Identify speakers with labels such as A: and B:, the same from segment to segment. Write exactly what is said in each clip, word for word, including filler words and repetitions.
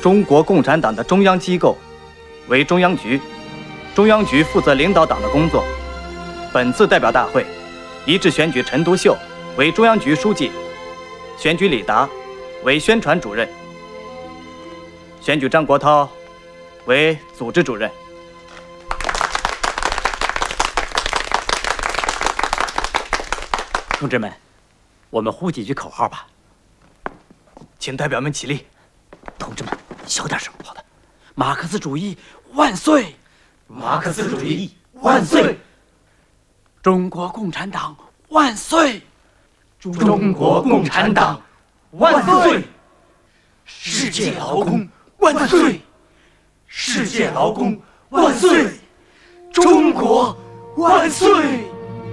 A: 中国共产党的中央机构为中央局，中央局负责领导党的工作。本次代表大会一致选举陈独秀为中央局书记，选举李达为宣传主任，选举张国焘为组织主任。
B: 同志们，我们呼几句口号吧。
A: 请代表们起立。
B: 同志们，小点声，好的。马克思主义万岁！
C: 马克思主义万岁！
B: 中国共产党万岁！
C: 中国共产党万岁！世界劳工万岁！世界劳工万岁！中国万岁！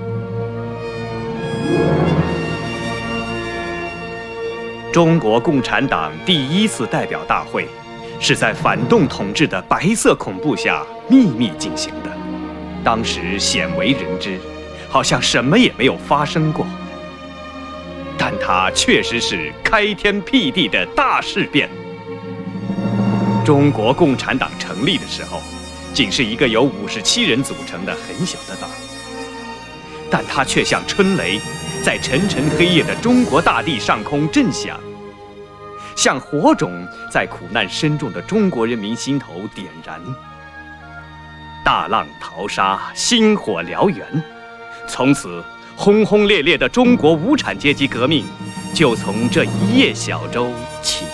D: 中国共产党第一次代表大会是在反动统治的白色恐怖下秘密进行的，当时鲜为人知，好像什么也没有发生过。但它确实是开天辟地的大事变。中国共产党成立的时候，仅是一个由五十七人组成的很小的党，但它却像春雷，在沉沉黑夜的中国大地上空震响，像火种在苦难深重的中国人民心头点燃。大浪淘沙，星火燎原，从此轰轰烈烈的中国无产阶级革命就从这一叶小舟起